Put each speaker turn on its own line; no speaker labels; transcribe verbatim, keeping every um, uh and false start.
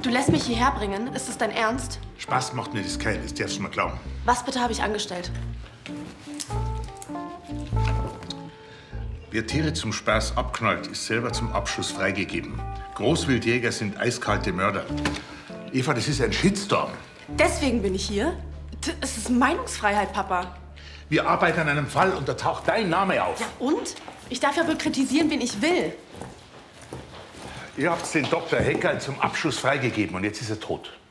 Du lässt mich hierher bringen? Ist das dein Ernst?
Spaß macht mir das kein, das darfst du mir glauben.
Was bitte habe ich angestellt?
Wer Tiere zum Spaß abknallt, ist selber zum Abschuss freigegeben. Großwildjäger sind eiskalte Mörder. Eva, das ist ein Shitstorm.
Deswegen bin ich hier? Es ist Meinungsfreiheit, Papa.
Wir arbeiten an einem Fall und da taucht dein Name auf.
Ja, und? Ich darf ja wohl kritisieren, wen ich will.
Ihr habt den Doktor Heckerl zum Abschuss freigegeben und jetzt ist er tot.